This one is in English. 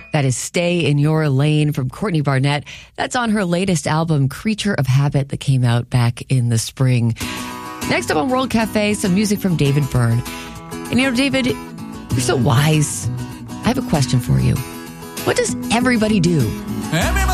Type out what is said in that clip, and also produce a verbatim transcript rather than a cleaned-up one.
That is Stay in Your Lane from Courtney Barnett. That's on her latest album, Creature of Habit, that came out back in the spring. Next up on World Cafe, some music from David Byrne. And you know, David, you're so wise. I have a question for you. What does everybody do? Everybody